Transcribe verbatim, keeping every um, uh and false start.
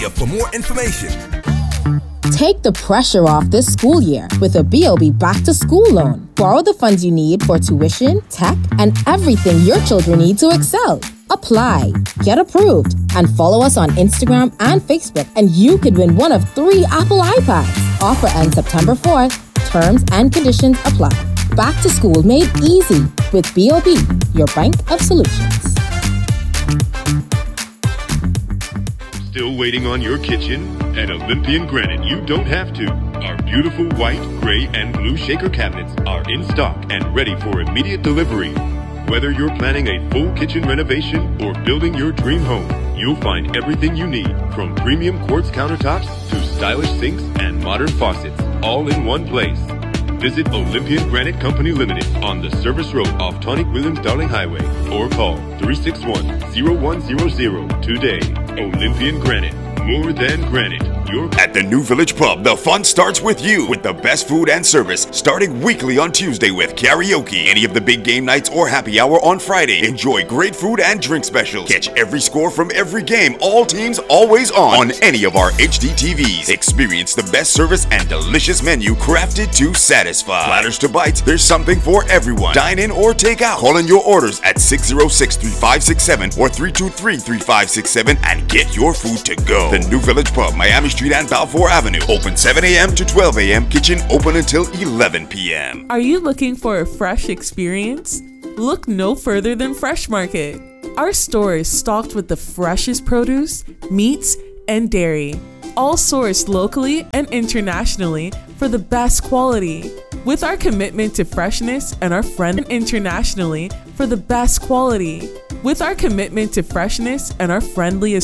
Media for more information. Take the pressure off this school year with a B O B Back to School loan. Borrow the funds you need for tuition, tech, and everything your children need to excel. Apply, get approved, and follow us on Instagram and Facebook, and you could win one of three Apple iPads. Offer ends September fourth. Terms and conditions apply. Back to school made easy with B O B, your bank of solutions. Still waiting on your kitchen? At Olympian Granite, you don't have to. Our beautiful white, gray, and blue shaker cabinets are in stock and ready for immediate delivery. Whether you're planning a full kitchen renovation or building your dream home, you'll find everything you need, from premium quartz countertops to stylish sinks and modern faucets, all in one place. Visit Olympian Granite Company Limited on the Service Road off Tonic Williams Darling Highway or call three six one, zero one zero zero today. Olympian Granite, more than granite. Your At the New Village Pub, the fun starts with you, with the best food and service, starting weekly on Tuesday with karaoke. Any of the big game nights or happy hour on Friday. Enjoy great food and drink specials. Catch every score from every game, all teams, always on, on any of our H D T Vs. Experience the best service and delicious menu crafted to satisfy. Platters to bites, there's something for everyone. Dine in or take out. Call in your orders at six oh six, three five six seven or three two three, three five six seven and get your food to go. The New Village Pub, Miami Street and Balfour Avenue. Open seven a.m. to twelve a.m. Kitchen open until eleven p.m. Are you looking for a fresh experience? Look no further than Fresh Market. Our store is stocked with the freshest produce, meats, and dairy, all sourced locally and internationally for the best quality. With our commitment to freshness and our friend internationally for the best quality. With our commitment to freshness and our friendly